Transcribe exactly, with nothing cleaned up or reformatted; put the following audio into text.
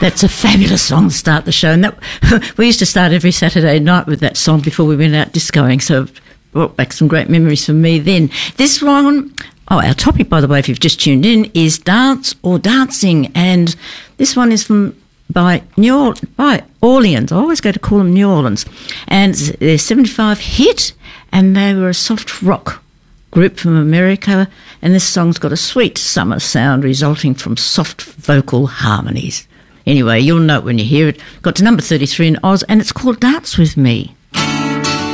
That's a fabulous song to start the show. And that, we used to start every Saturday night with that song before we went out discoing, so it brought back some great memories for me then. This one, oh, our topic, by the way, if you've just tuned in, is dance or dancing. And this one is from by New Orleans, by Orleans. I always go to call them New Orleans. And their seventy-five hit, and they were a soft rock group from America. And this song's got a sweet summer sound resulting from soft vocal harmonies. Anyway, you'll know it when you hear it. Got to number thirty-three in Oz, and it's called Dance With Me.